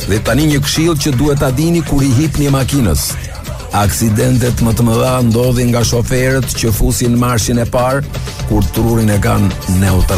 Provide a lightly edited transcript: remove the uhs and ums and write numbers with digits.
Dhe tani një këshill që duhet ta dini kur i hipni makinës. Aksidentet më të mëdha ndodhin nga shoferët që fusin marshin e parë kur trurin e kanë neutralizuar.